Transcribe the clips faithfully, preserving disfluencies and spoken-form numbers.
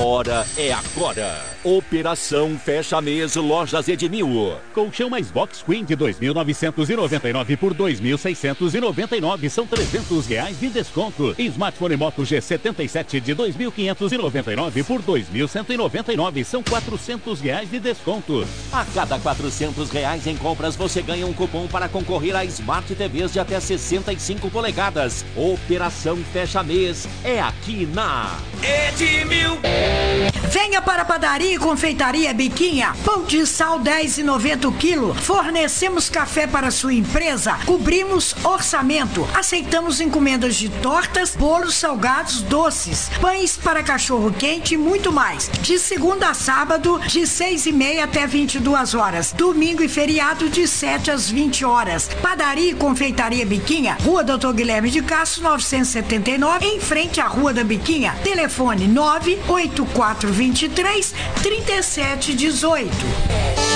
hora é agora. Operação Fecha Mês Lojas Edmil. Colchão mais box queen de dois mil novecentos e noventa e nove por dois mil seiscentos e noventa e nove, são trezentos reais de desconto. Smartphone Moto G setenta e sete de dois mil quinhentos e noventa e nove por dois mil cento e noventa e nove, são quatrocentos reais de desconto. A cada quatrocentos reais em compras você ganha um cupom para concorrer a Smart T Vs de até sessenta e cinco polegadas. Operação Fecha Mês é aqui na Edmil. Venha para a padaria e confeitaria Biquinha. Pão de sal dez reais e noventa centavos o quilo. Fornecemos café para sua empresa. Cobrimos orçamento. Aceitamos encomendas de tortas, bolos salgados, doces, pães para cachorro quente e muito mais. De segunda a sábado, de seis e meia até vinte e duas horas. Domingo e feriado, de sete às vinte horas. Padaria e confeitaria Biquinha, Rua doutor Guilherme de Castro, novecentos e setenta e nove, em frente à Rua da Biquinha. Telefone nove oito quatro dois três, três sete um oito.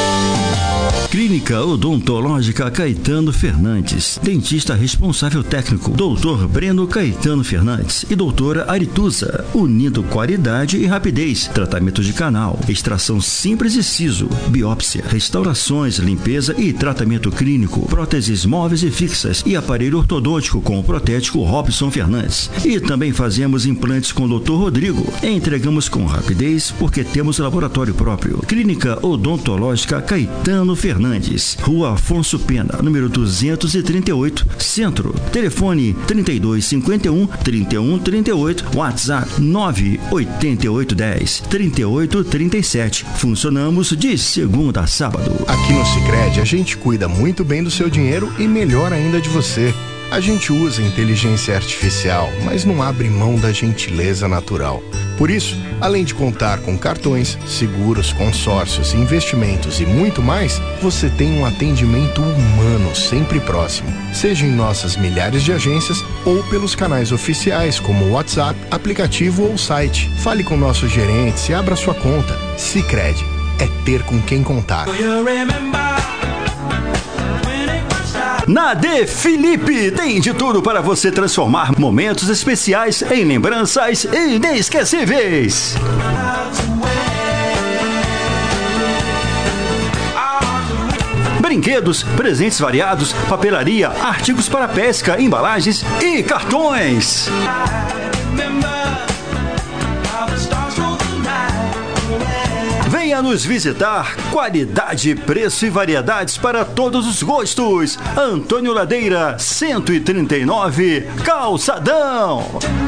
Clínica Odontológica Caetano Fernandes. Dentista responsável técnico, doutor Breno Caetano Fernandes e doutora Arituza. Unindo qualidade e rapidez. Tratamento de canal, extração simples e siso, biópsia, restaurações, limpeza e tratamento clínico, próteses móveis e fixas e aparelho ortodôntico com o protético Robson Fernandes. E também fazemos implantes com o doutor Rodrigo. Entregamos com rapidez porque temos laboratório próprio. Clínica Odontológica Caetano Fernandes. Rua Afonso Pena, número duzentos e trinta e oito, Centro. Telefone trinta e dois cinquenta e um, trinta e um trinta e oito, WhatsApp nove oito oito um zero, trinta e oito trinta e sete. Funcionamos de segunda a sábado. Aqui no Sicredi a gente cuida muito bem do seu dinheiro e melhor ainda de você. A gente usa inteligência artificial, mas não abre mão da gentileza natural. Por isso, além de contar com cartões, seguros, consórcios, investimentos e muito mais, você tem um atendimento humano sempre próximo, seja em nossas milhares de agências ou pelos canais oficiais como o WhatsApp, aplicativo ou site. Fale com nossos gerentes e abra sua conta. Sicredi é ter com quem contar. Na De Felipe tem de tudo para você transformar momentos especiais em lembranças inesquecíveis. Brinquedos, presentes variados, papelaria, artigos para pesca, embalagens e cartões. Venha nos visitar. Qualidade, preço e variedades para todos os gostos. Antônio Ladeira, cento e trinta e nove, Calçadão.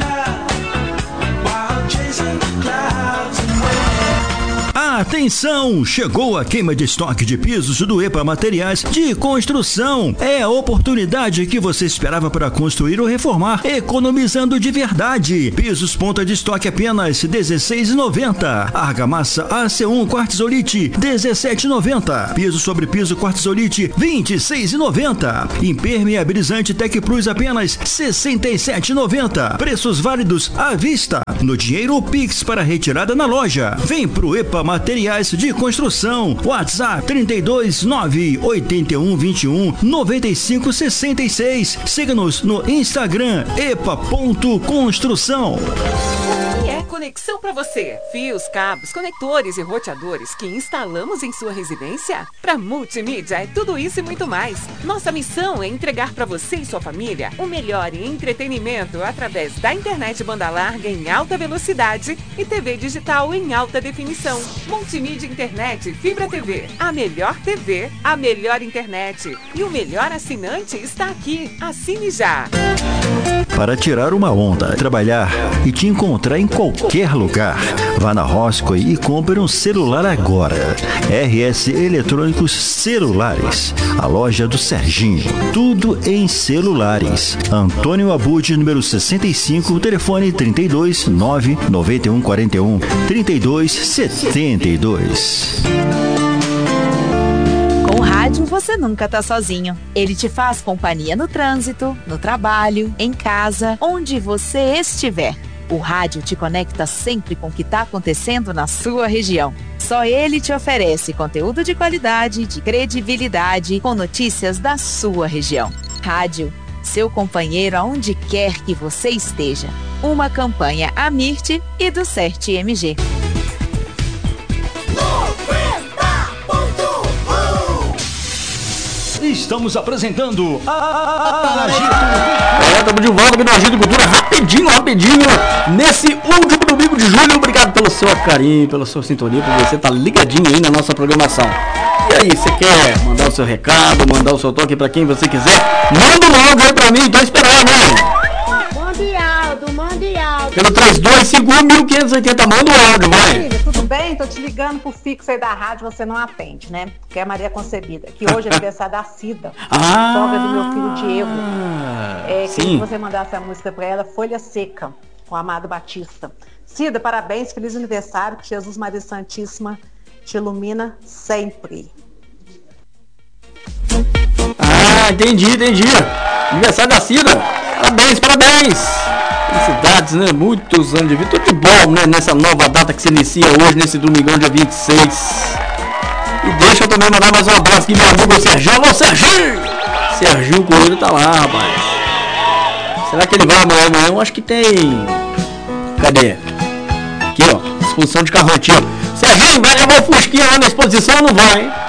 Atenção! Chegou a queima de estoque de pisos do EPA Materiais de Construção. É a oportunidade que você esperava para construir ou reformar, economizando de verdade. Pisos ponta de estoque apenas dezesseis reais e noventa centavos. Argamassa A C um Quartzolite dezessete reais e noventa centavos. Piso sobre piso Quartzolite vinte e seis reais e noventa centavos. Impermeabilizante Tec Plus apenas sessenta e sete reais e noventa centavos. Preços válidos à vista, no dinheiro ou Pix para retirada na loja. Vem pro EPA Materiais de Construção. WhatsApp trinta e dois nove oitenta e um vinte e um noventa e cinco sessenta e seis. Siga-nos no Instagram epa ponto construção. Conexão para você. Fios, cabos, conectores e roteadores que instalamos em sua residência? Para Multimídia é tudo isso e muito mais. Nossa missão é entregar para você e sua família o melhor em entretenimento através da internet banda larga em alta velocidade e T V digital em alta definição. Multimídia Internet Fibra T V. A melhor T V, a melhor internet e o melhor assinante está aqui. Assine já. Para tirar uma onda, trabalhar e te encontrar em qualquer lugar, vá na Roscoe e compre um celular agora. R S Eletrônicos Celulares, a loja do Serginho. Tudo em celulares. Antônio Abud, número sessenta e cinco, telefone trinta e dois nove noventa e um quarenta e um trinta e dois setenta e dois. Com o rádio você nunca tá sozinho. Ele te faz companhia no trânsito, no trabalho, em casa, onde você estiver. O rádio te conecta sempre com o que está acontecendo na sua região. Só ele te oferece conteúdo de qualidade, de credibilidade, com notícias da sua região. Rádio, seu companheiro aonde quer que você esteja. Uma campanha Amirte e do CERT M G. Estamos apresentando a É, estamos de volta aqui no Agito Cultura, rapidinho, rapidinho, nesse último domingo de julho. Obrigado pelo seu carinho, pela sua sintonia, por você estar ligadinho aí na nossa programação. E aí, você quer mandar o seu recado, mandar o seu toque pra quem você quiser? Manda um áudio aí pra mim, tô esperando, né? Mande áudio, mande áudio. Pelo três dois cinco um, um cinco oito zero, manda um áudio, vai. Filha, tudo bem? Tô te ligando pro fixo aí da rádio, você não atende, né? Que é a Maria Concebida, que hoje é aniversário da Cida, ah, sogra do meu filho Diego. É, sim. queria que você mandasse a música pra ela, Folha Seca, com o Amado Batista. Cida, parabéns, feliz aniversário, que Jesus Maria Santíssima te ilumina sempre. Ah, entendi, entendi. Aniversário da Cida. Parabéns, parabéns. Felicidades, né? Muitos anos de vida. Tudo de bom, né? Nessa nova data que se inicia hoje, nesse domingão, dia vinte e seis. E deixa eu também mandar mais um abraço aqui, meu amigo Serginho. Alô, Serginho! Serginho Coelho tá lá, rapaz. Será que ele vai amanhã? Amanhã eu acho que tem... Cadê? Aqui, ó. Exposição de carro antigo. Serginho, vai levar o Fusquinha lá na exposição ou não vai, hein?